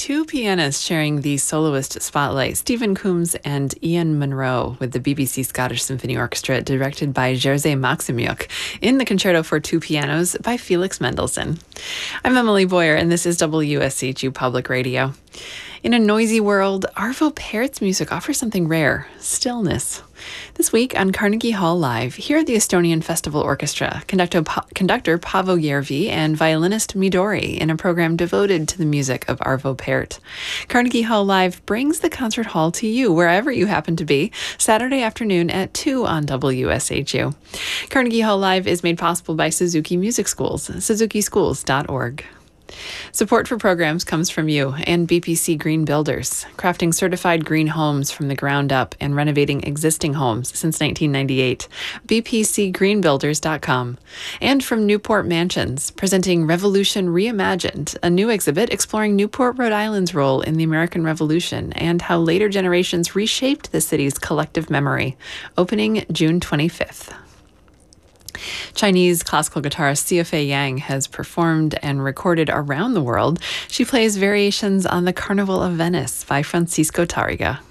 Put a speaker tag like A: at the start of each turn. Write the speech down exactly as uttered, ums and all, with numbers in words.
A: two pianists sharing the soloist spotlight, Stephen Coombs and Ian Munro, with the B B C Scottish Symphony Orchestra, directed by Jerzy Maksymuk, in the Concerto for Two Pianos by Felix Mendelssohn. I'm Emily Boyer, and this is W S H U Public Radio. In a noisy world, Arvo Pärt's music offers something rare: stillness. This week on Carnegie Hall Live, hear the Estonian Festival Orchestra, conductor, conductor Paavo Järvi and violinist Midori in a program devoted to the music of Arvo Pärt. Carnegie Hall Live brings the concert hall to you wherever you happen to be, Saturday afternoon at two on W S H U. Carnegie Hall Live is made possible by Suzuki Music Schools, suzuki schools dot org. Support for programs comes from you and B P C Green Builders, crafting certified green homes from the ground up and renovating existing homes since nineteen ninety-eight. b p c green builders dot com. And from Newport Mansions, presenting Revolution Reimagined, a new exhibit exploring Newport, Rhode Island's role in the American Revolution and how later generations reshaped the city's collective memory. Opening June twenty-fifth. Chinese classical guitarist Xiafei Yang has performed and recorded around the world. She plays variations on the Carnival of Venice by Francisco Tarrega.